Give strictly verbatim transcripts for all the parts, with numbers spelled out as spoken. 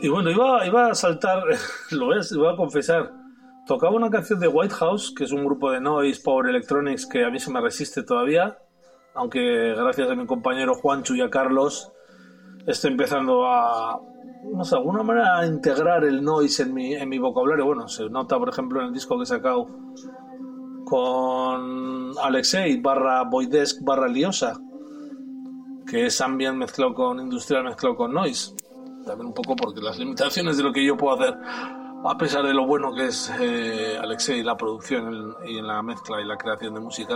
Y bueno, iba, iba a saltar, lo voy a, lo voy a confesar, tocaba una canción de White House, que es un grupo de noise, power electronics, que a mí se me resiste todavía, aunque gracias a mi compañero Juanchu y a Carlos estoy empezando a, no sé, de alguna manera a integrar el noise en mi, en mi vocabulario. Bueno, se nota, por ejemplo, en el disco que he sacado con Alexei barra Voidesk barra Liosa, que es ambient mezclado con industrial mezclado con noise. También un poco porque las limitaciones de lo que yo puedo hacer, a pesar de lo bueno que es eh, Alexei, la producción y en la mezcla y la creación de música,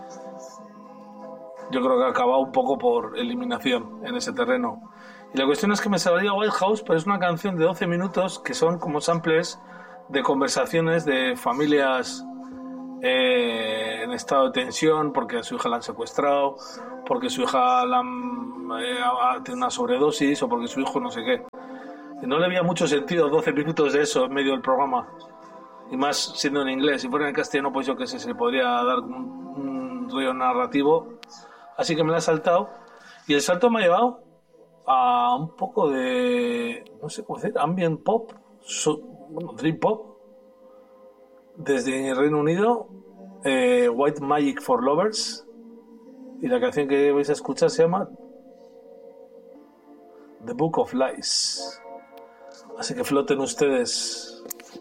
yo creo que ha acabado un poco por eliminación en ese terreno. Y la cuestión es que me salía White House, pero es una canción de doce minutos que son como samples de conversaciones de familias eh, en estado de tensión porque a su hija la han secuestrado, porque su hija la han, eh, tiene una sobredosis o porque su hijo no sé qué. Y no le había mucho sentido doce minutos de eso en medio del programa, y más siendo en inglés. Si fuera en castellano, pues yo qué sé, se le podría dar un, un rollo narrativo. Así que me la he saltado, y el salto me ha llevado a un poco de, no sé cómo decir, ambient pop, so, bueno, dream pop, desde el Reino Unido, eh, White Magic for Lovers, y la canción que vais a escuchar se llama The Book of Lies. Así que floten ustedes